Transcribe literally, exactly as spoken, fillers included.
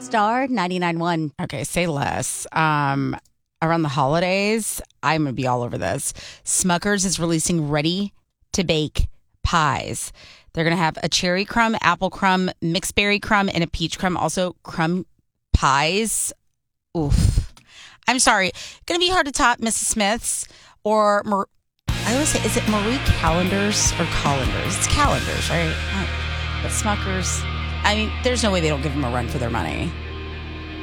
Star ninety-nine point one. Okay, say less. Um, around the holidays, I'm going to be all over this. Smucker's is releasing ready-to-bake pies. They're going to have a cherry crumb, apple crumb, mixed berry crumb, and a peach crumb. Also, crumb pies. Oof. I'm sorry. Going to be hard to top Missus Smith's or... Mar- I always say, is it Marie Callender's or Collender's? It's Callender's, right? But Smucker's, I mean, there's no way they don't give them a run for their money.